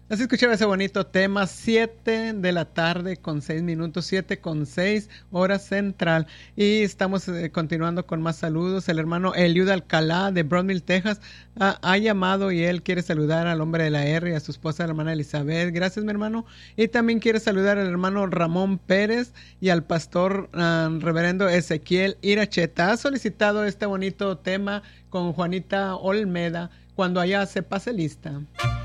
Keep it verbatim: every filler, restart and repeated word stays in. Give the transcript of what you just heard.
Así escuchaba ese bonito tema, siete de la tarde con seis minutos, siete con seis, hora central. Y estamos eh, continuando con más saludos. El hermano Eliud Alcalá de Broadville, Texas, ha, ha llamado y él quiere saludar al hombre de la R y a su esposa, la hermana Elizabeth. Gracias, mi hermano. Y también quiere saludar al hermano Ramón Pérez y al pastor uh, reverendo Ezequiel Iracheta. Ha solicitado este bonito tema con Juanita Olmeda, Cuando allá se pase lista.